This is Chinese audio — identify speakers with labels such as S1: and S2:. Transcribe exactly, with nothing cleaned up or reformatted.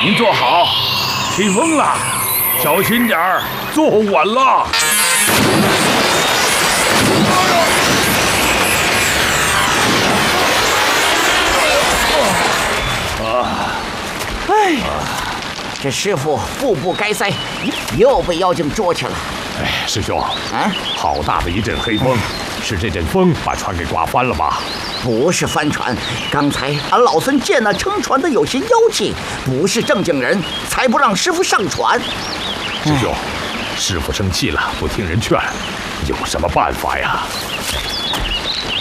S1: 您坐好，起风了，小心点儿，坐稳了。
S2: 哎，这师傅步步该塞，又被妖精捉去了。
S3: 哎，师兄，
S2: 啊，
S3: 好大的一阵黑风，是这阵风把船给刮翻了吧？
S2: 不是帆船，刚才俺老孙见那撑船的有些妖气，不是正经人，才不让师傅上船。
S3: 师兄，师傅生气了，不听人劝，有什么办法呀？